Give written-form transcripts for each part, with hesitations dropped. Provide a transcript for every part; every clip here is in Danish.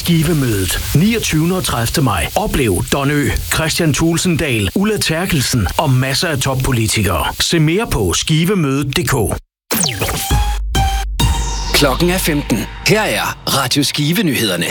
Skive-mødet 29. og 30. maj. Oplev Don Ø, Christian Thulsendal, Ulla Terkelsen og masser af toppolitikere. Se mere på skivemødet.dk. Klokken er 15. Her er Radio Skive-nyhederne.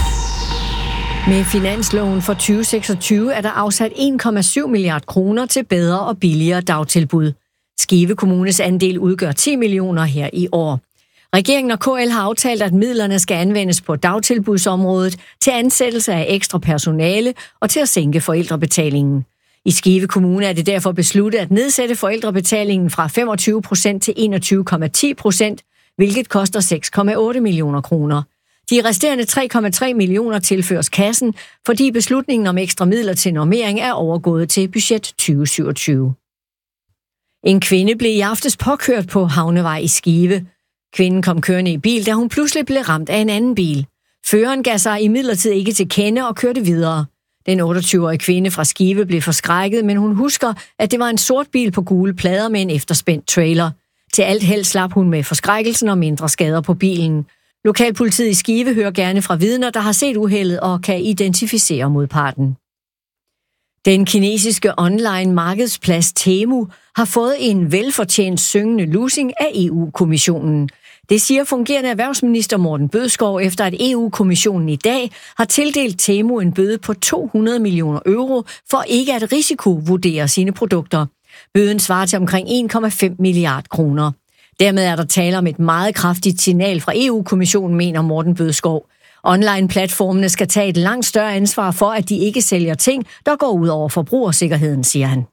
Med finansloven for 2026 er der afsat 1,7 milliard kroner til bedre og billigere dagtilbud. Skive Kommunes andel udgør 10 millioner her i år. Regeringen og KL har aftalt, at midlerne skal anvendes på dagtilbudsområdet til ansættelse af ekstra personale og til at sænke forældrebetalingen. I Skive Kommune er det derfor besluttet at nedsætte forældrebetalingen fra 25% til 21,10%, hvilket koster 6,8 millioner kroner. De resterende 3,3 millioner tilføres kassen, fordi beslutningen om ekstra midler til normering er overgået til budget 2027. En kvinde blev i aftes påkørt på Havnevej i Skive. Kvinden kom kørende i bil, da hun pludselig blev ramt af en anden bil. Føreren gav sig imidlertid ikke til kende og kørte videre. Den 28-årige kvinde fra Skive blev forskrækket, men hun husker, at det var en sort bil på gule plader med en efterspændt trailer. Til alt held slap hun med forskrækkelsen og mindre skader på bilen. Lokalpolitiet i Skive hører gerne fra vidner, der har set uheldet og kan identificere modparten. Den kinesiske online markedsplads Temu har fået en velfortjent syngende lussing af EU-kommissionen. Det siger fungerende erhvervsminister Morten Bødskov, efter at EU-kommissionen i dag har tildelt Temu en bøde på 200 millioner euro for ikke at risikovurdere sine produkter. Bøden svarer til omkring 1,5 milliard kroner. Dermed er der tale om et meget kraftigt signal fra EU-kommissionen, mener Morten Bødskov. Online-platformene skal tage et langt større ansvar for, at de ikke sælger ting, der går ud over forbrugersikkerheden, siger han.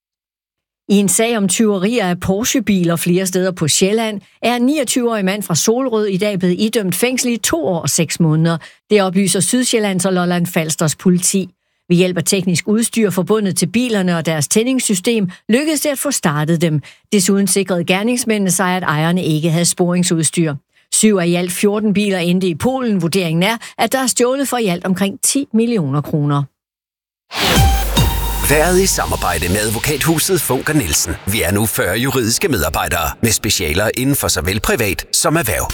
I en sag om tyverier af Porsche-biler flere steder på Sjælland, er en 29-årig mand fra Solrød i dag blevet idømt fængsel i 2 år og 6 måneder. Det oplyser Sydsjællands og Lolland Falsters politi. Ved hjælp af teknisk udstyr forbundet til bilerne og deres tændingssystem lykkedes det at få startet dem. Desuden sikrede gerningsmændene sig, at ejerne ikke havde sporingsudstyr. 7 af i alt 14 biler endte i Polen. Vurderingen er, at der er stjålet for i alt omkring 10 millioner kroner. Været i samarbejde med advokathuset Funker Nielsen. Vi er nu 40 juridiske medarbejdere med specialer inden for såvel privat som erhverv.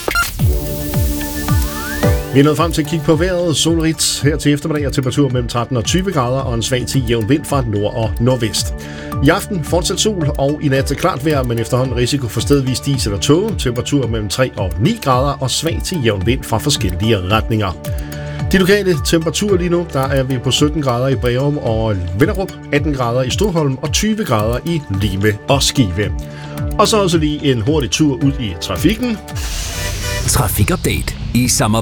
Vi er nået frem til at kigge på vejret. Solrigt her til eftermiddag og temperatur mellem 13 og 20 grader og en svag til jævn vind fra nord og nordvest. I aften fortsat sol og i nat klart vejr, men efterhånden risiko for stedvis dis eller tåge. Temperatur mellem 3 og 9 grader og svag til jævn vind fra forskellige retninger. De lokale temperaturer lige nu, der er vi på 17 grader i Breum og Vinderup, 18 grader i Stoholm og 20 grader i Lime og Skive. Og så også lige en hurtig tur ud i trafikken. Trafikupdate i samarbejde